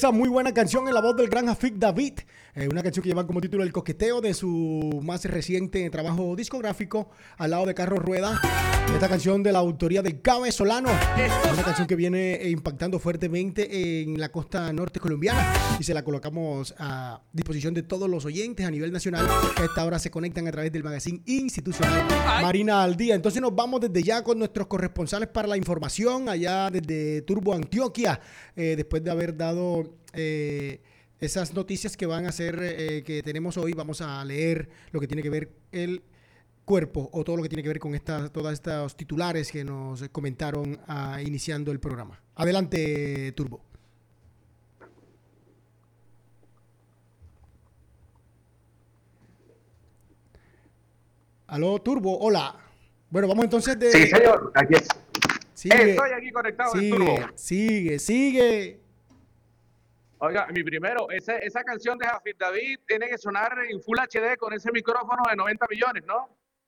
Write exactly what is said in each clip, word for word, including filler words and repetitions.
Esa muy buena canción en la voz del gran Hafid David, eh, una canción que lleva como título El Coqueteo, de su más reciente trabajo discográfico, Al lado de Carros Rueda. Esta canción de la autoría de Cabe Solano, una canción que viene impactando fuertemente en la costa norte colombiana, y se la colocamos a disposición de todos los oyentes a nivel nacional que a esta hora se conectan a través del magazine institucional Marina al Día. Entonces nos vamos desde ya con nuestros corresponsales para la información allá desde Turbo, Antioquia, eh, después de haber dado eh, esas noticias que van a ser, eh, que tenemos hoy. Vamos a leer lo que tiene que ver el cuerpo, o todo lo que tiene que ver con esta, todos estos titulares que nos comentaron a, iniciando el programa. Adelante, Turbo. Aló, Turbo, hola. Bueno, vamos entonces de... Sí, señor, aquí es. Sigue, Estoy aquí conectado sigue, en Turbo. sigue, sigue. Oiga, mi primero, esa, esa canción de Hafid David tiene que sonar en Full H D con ese micrófono de noventa millones, ¿no?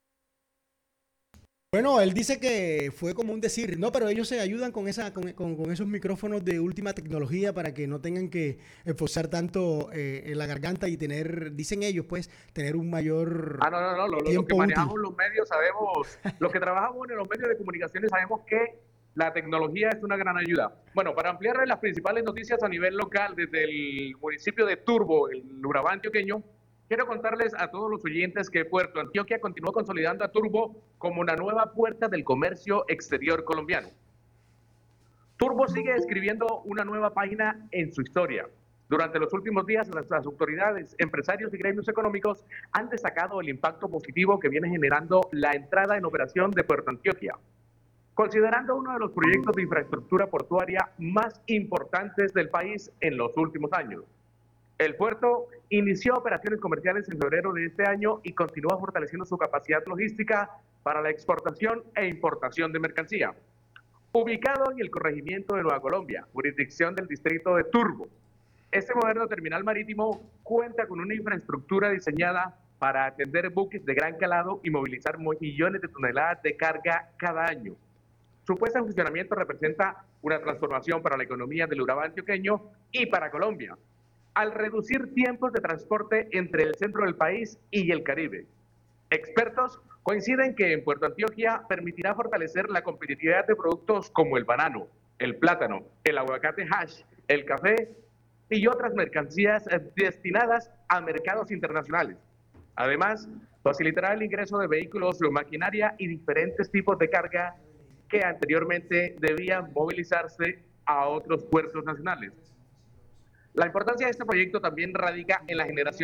Bueno, él dice que fue como un decir, no, pero ellos se ayudan con esa, con, con, con esos micrófonos de última tecnología para que no tengan que esforzar tanto eh, en la garganta y tener, dicen ellos, pues, tener un mayor Ah, no, no, no, lo, lo, lo que manejamos los medios sabemos, los que trabajamos en los medios de comunicaciones sabemos que la tecnología es una gran ayuda. Bueno, para ampliar las principales noticias a nivel local desde el municipio de Turbo, el Urabá antioqueño, quiero contarles a todos los oyentes que Puerto Antioquia continúa consolidando a Turbo como una nueva puerta del comercio exterior colombiano. Turbo sigue escribiendo una nueva página en su historia. Durante los últimos días, las, las autoridades, empresarios y gremios económicos han destacado el impacto positivo que viene generando la entrada en operación de Puerto Antioquia, considerando uno de los proyectos de infraestructura portuaria más importantes del país en los últimos años. El puerto inició operaciones comerciales en febrero de este año y continúa fortaleciendo su capacidad logística para la exportación e importación de mercancía. Ubicado en el corregimiento de Nueva Colombia, jurisdicción del distrito de Turbo, este moderno terminal marítimo cuenta con una infraestructura diseñada para atender buques de gran calado y movilizar millones de toneladas de carga cada año. Su puesta en funcionamiento representa una transformación para la economía del Urabá antioqueño y para Colombia, al reducir tiempos de transporte entre el centro del país y el Caribe. Expertos coinciden que en Puerto Antioquia permitirá fortalecer la competitividad de productos como el banano, el plátano, el aguacate hash, el café y otras mercancías destinadas a mercados internacionales. Además, facilitará el ingreso de vehículos, maquinaria y diferentes tipos de carga que anteriormente debían movilizarse a otros puertos nacionales. La importancia de este proyecto también radica en la generación